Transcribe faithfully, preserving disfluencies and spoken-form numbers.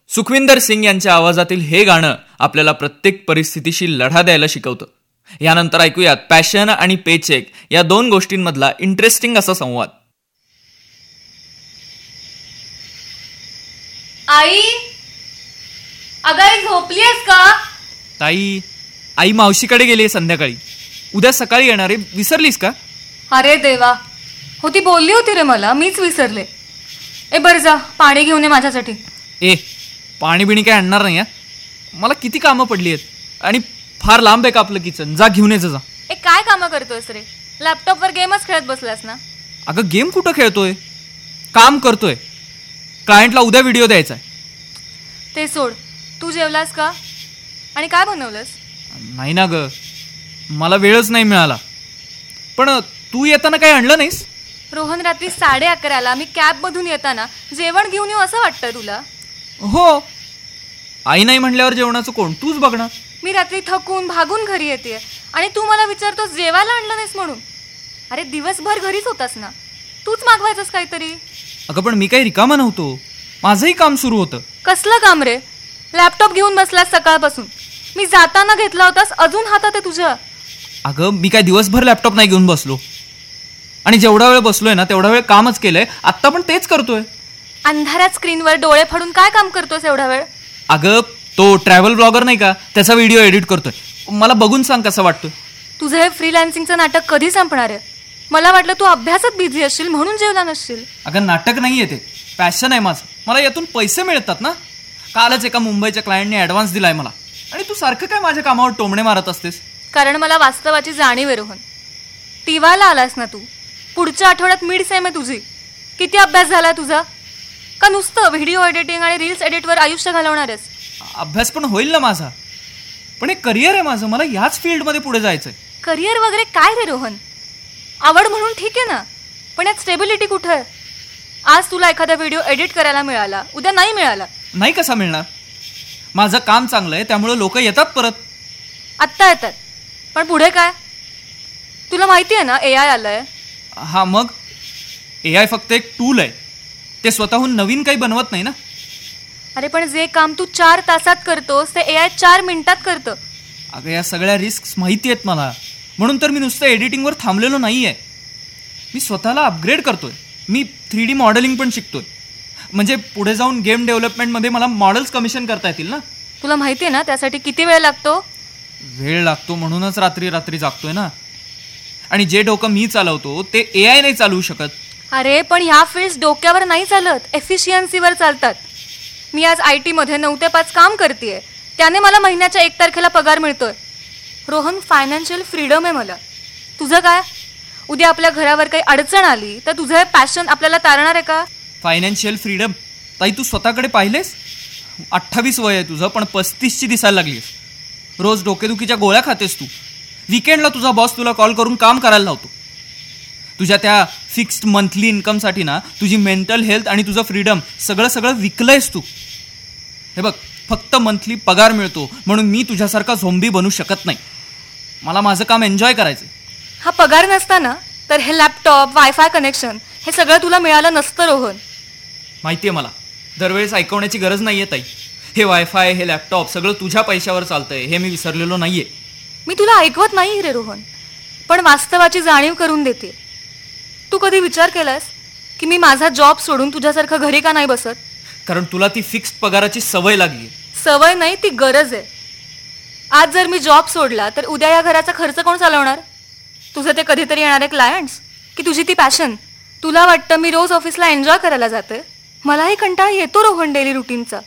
सुखविंदर सिंग यांच्या आवाजातील हे गाणं आपल्याला प्रत्येक परिस्थितीशी लढा द्यायला शिकवतं. यानंतर ऐकूयात पॅशन आणि पेचेक या दोन गोष्टींमधला इंटरेस्टिंग असा संवाद. आई, अगं आई झोपलीयस का? ताई, आई मावशीकडे गेली संध्याकाळी. उद्या सकाळी येणार आहे, विसरलीस का? अरे देवा, हो ती बोलली होती रे मला, मीच विसरले. ए बरं जा, पाणी घेऊन ये माझ्यासाठी. ए, पाणी बिणी काय आणणार नाही. मला किती कामं पडली आहेत आणि फार लांब आहे का आपलं किचन. जा घेऊन यायचं जा. ए काय कामं करतोयस रे? लॅपटॉपवर गेमच खेळत बसलास ना? अगं गेम कुठं खेळतोय, काम करतोय. क्लायंटला उद्या व्हिडिओ द्यायचा आहे. ते सोड, तू जेवलास का? आणि काय बनवलंस? नाही ना ग, मला वेळच नाही मिळाला. पण तू येताना काही आणलं नाहीस? रोहन, रात्री साडे अकराला मी कॅबमधून येताना जेवण घेऊन येऊ असं वाटतं तुला? हो, आई नाही म्हणल्यावर जेवणाचं कोण, तूच बघणार. मी रात्री थकून भागून घरी येते आणि तू मला विचारतोस जेवायला आणलं नाहीस म्हणून. अरे दिवसभर घरीच होतास ना, तूच मागवायचंस काहीतरी. अगं पण मी काही रिकामा नव्हतो, माझंही काम सुरू होतं. कसलं काम रे? लॅपटॉप घेऊन बसलास सकाळपासून. मी जाताना घेतला होतास, अजून हातात आहे तुझ्या. अगं मी काय दिवसभर लॅपटॉप नाही घेऊन बसलो, आणि जेवढा वेळ बसलोय ना तेवढा वेळ कामच केलंय. आत्ता पण तेच करतोय. अंधारात स्क्रीनवर डोळे फाडून काय काम करतोस एवढा वेळ? अगं तो ट्रॅव्हल ब्लॉगर नाही का, त्याचा व्हिडिओ एडिट करतोय. मला बघून सांग कसं वाटतोय. तुझं हे फ्रीलान्सिंगचं नाटक कधी संपणार आहे? मला वाटलं तू अभ्यासात बिझी असशील म्हणून जेवला नसशील. अगं नाटक नाहीये ते, पॅशन आहे माझं. मला यातून पैसे मिळतात ना. कालच एका मुंबईच्या क्लायंटने ऍडव्हान्स दिलाय मला, आणि तू सारखं काय माझ्या कामावर टोमणे मारत असतेस? कारण मला वास्तवाची जाणीव आहे रोहन. टीवायला आलास ना तू? पुढच्या आठवड्यात मिड सेम आहे तुझी. किती अभ्यास झालाय तुझा? का नुसतं व्हिडिओ एडिटिंग आणि रील्स एडिटवर आयुष्य घालवणार आहेस? अभ्यास पण होईल ना माझा, पण एक करिअर आहे माझं. मला याच फील्डमध्ये पुढे जायचंय. करिअर वगैरे काय रे रोहन? आवड म्हणून ठीक आहे ना, पण यात स्टेबिलिटी कुठं आहे? आज तुला एखादा व्हिडिओ एडिट करायला मिळाला, उद्या नाही मिळाला. नाही कसा मिळणार? माझं काम चांगलं आहे त्यामुळे लोक येतात परत. आत्ता येतात, पण पुढे काय? तुला माहिती आहे ना ए आय आलंय. हा मग ए आय फक्त एक टूल आहे, ते स्वतःहून नवीन काही बनवत नाही ना. अरे पण जे काम तू चार तासात करतोस ते ए आय चार मिनिटात करतं. अगं या सगळ्या रिस्क माहिती आहेत मला, म्हणून तर मी नुसतं एडिटिंगवर थांबलेलो नाही आहे. मी स्वतःला अपग्रेड करतोय. मी थ्री डी मॉडेलिंग पण शिकतोय, म्हणजे पुढे जाऊन गेम डेव्हलपमेंटमध्ये मला मॉडेल्स कमिशन करता येतील ना. तुला माहिती आहे ना त्यासाठी किती वेळ लागतो? वेळ लागतो म्हणूनच रात्री रात्री जागतोय ना. आणि जे डोकं मी चालवतो ते ए आय नाही चालवू शकत. अरे पण ह्या फील्ड्स डोक्यावर नाही चालत, एफिशियन्सीवर चालतात. मी आज आय टी मध्ये नऊ ते पाच काम करतेय, त्याने मला महिन्याच्या एक तारखेला पगार मिळतोय. रोहन, फायनान्शियल फ्रीडम आहे मला. तुझं काय? उद्या आपल्या घरावर काही अडचण आली तर तुझं हे पॅशन आपल्याला तारणार आहे का? Financial freedom? ताई तू स्वतःकडे पाहिलेस? अठ्ठावीस वय आहे तुझं, पण पस्तीसची दिसायला लागलीस. रोज डोकेदुखीच्या गोळ्या खातेस तू. विकेंडला तुझा बॉस तुला कॉल करून काम करायला लावतो. तुझ्या त्या फिक्स्ड मंथली इन्कमसाठी ना तुझी मेंटल हेल्थ आणि तुझं फ्रीडम सगळं सगळं विकलंयस तू. हे बघ, फक्त मंथली पगार मिळतो म्हणून मी तुझ्यासारखा झोंबी बनू शकत नाही. मला माझं काम एन्जॉय करायचं. हा पगार नसताना तर हे लॅपटॉप, वायफाय कनेक्शन हे सगळं तुला मिळालं नसतं रोहन. माहितीये मला, दरवेळेस ऐकवण्याची गरज नाहीये ताई. हे वायफाय, हे लॅपटॉप सगळं तुझ्या पैशावर चालतंय, हे मी विसरलेलो नाहीये. मी तुला ऐकवत नाही रे रोहन, पण वास्तवाची जाणीव करून देते. तू कधी विचार केलास की मी माझा जॉब सोडून तुझ्यासारखं घरी का नाही बसत? कारण तुला ती फिक्स्ड पगाराची सवय लागली. सवय नाही, ती गरज आहे. आज जर मी जॉब सोडला तर उद्या या घराचा खर्च कोण चालवणार? तुझं ते कधीतरी येणारे क्लायंट्स की तुझी ती पॅशन? तुला वाटतं मी रोज ऑफिसला एन्जॉय करायला जाते? मलाही कंटाळा येतो रोहन डेली रुटीनचा.